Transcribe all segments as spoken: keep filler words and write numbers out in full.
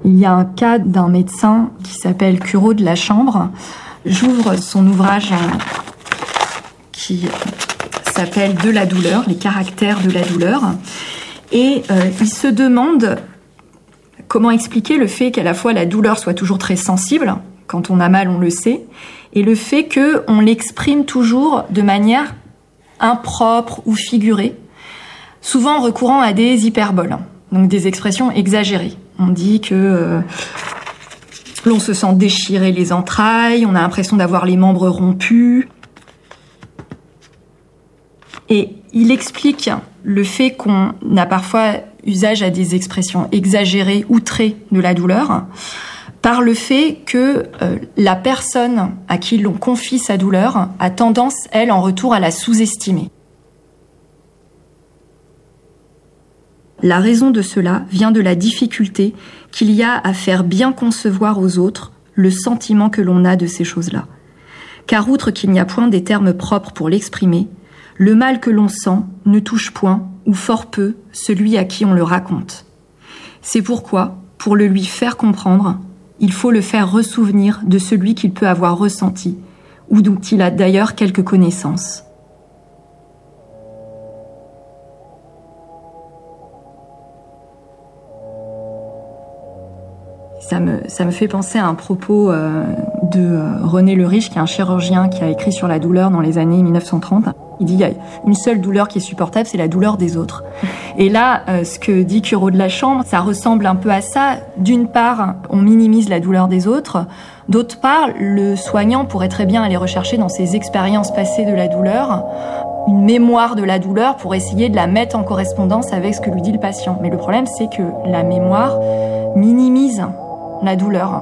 Il y a un cas d'un médecin qui s'appelle Curot de la Chambre. J'ouvre son ouvrage qui s'appelle « De la douleur », les caractères de la douleur. Et euh, il se demande comment expliquer le fait qu'à la fois la douleur soit toujours très sensible, quand on a mal on le sait, et le fait qu'on l'exprime toujours de manière impropre ou figurée, souvent en recourant à des hyperboles, donc des expressions exagérées. On dit que euh, l'on se sent déchirer les entrailles, on a l'impression d'avoir les membres rompus. Et il explique le fait qu'on a parfois usage à des expressions exagérées, outrées de la douleur, par le fait que euh, la personne à qui l'on confie sa douleur a tendance, elle, en retour, à la sous-estimer. La raison de cela vient de la difficulté qu'il y a à faire bien concevoir aux autres le sentiment que l'on a de ces choses-là. Car outre qu'il n'y a point des termes propres pour l'exprimer, le mal que l'on sent ne touche point, ou fort peu, celui à qui on le raconte. C'est pourquoi, pour le lui faire comprendre, il faut le faire ressouvenir de celui qu'il peut avoir ressenti, ou dont il a d'ailleurs quelque connaissance. Ça me, ça me fait penser à un propos euh, de euh, René Le Riche, qui est un chirurgien qui a écrit sur la douleur dans les années mille neuf cent trente. Il dit il y a une seule douleur qui est supportable, c'est la douleur des autres. Et là, euh, ce que dit Curot de la Chambre, ça ressemble un peu à ça. D'une part, on minimise la douleur des autres. D'autre part, le soignant pourrait très bien aller rechercher dans ses expériences passées de la douleur une mémoire de la douleur pour essayer de la mettre en correspondance avec ce que lui dit le patient. Mais le problème, c'est que la mémoire minimise la douleur.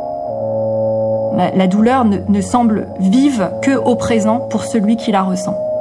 La, la douleur ne, ne semble vive que au présent pour celui qui la ressent.